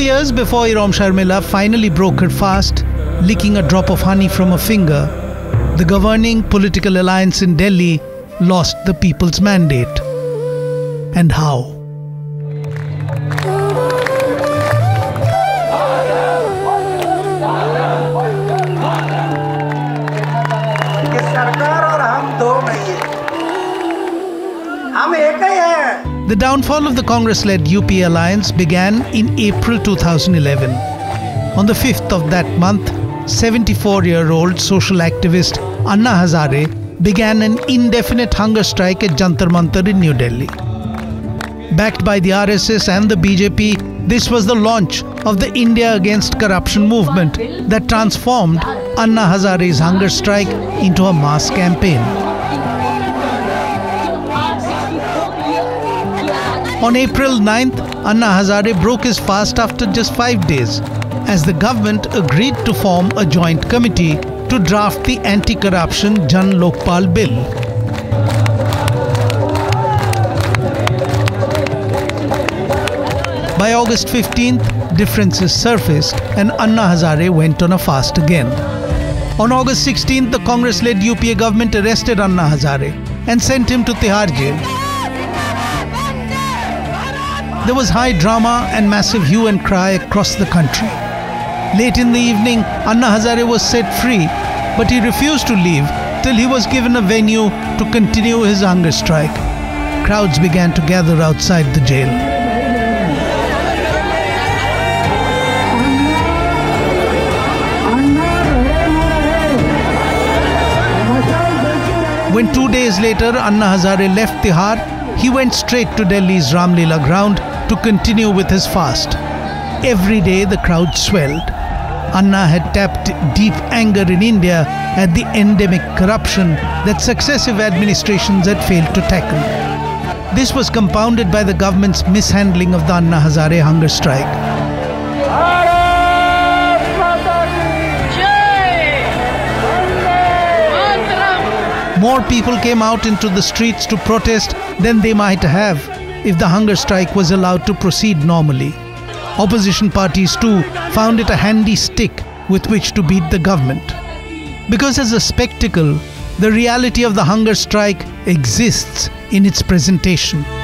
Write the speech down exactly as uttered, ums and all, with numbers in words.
years before Irom Sharmila finally broke her fast, licking a drop of honey from a finger, the governing political alliance in Delhi lost the people's mandate. And how? The downfall of the Congress-led U P A alliance began in April two thousand eleven. On the fifth of that month, seventy-four-year-old social activist Anna Hazare began an indefinite hunger strike at Jantar Mantar in New Delhi. Backed by the R S S and the B J P, this was the launch of the India Against Corruption movement that transformed Anna Hazare's hunger strike into a mass campaign. On April ninth, Anna Hazare broke his fast after just five days, as the government agreed to form a joint committee to draft the anti-corruption Jan Lokpal bill. By August fifteenth, differences surfaced and Anna Hazare went on a fast again. On August sixteenth, the Congress-led U P A government arrested Anna Hazare and sent him to Tihar jail. There was high drama and massive hue and cry across the country. Late in the evening, Anna Hazare was set free, but he refused to leave till he was given a venue to continue his hunger strike. Crowds began to gather outside the jail. When two days later Anna Hazare left Tihar, he went straight to Delhi's Ramlila ground to continue with his fast. Every day the crowd swelled. Anna had tapped deep anger in India at the endemic corruption that successive administrations had failed to tackle. This was compounded by the government's mishandling of the Anna Hazare hunger strike. More people came out into the streets to protest than they might have if the hunger strike was allowed to proceed normally. Opposition parties too found it a handy stick with which to beat the government. Because as a spectacle, the reality of the hunger strike exists in its presentation.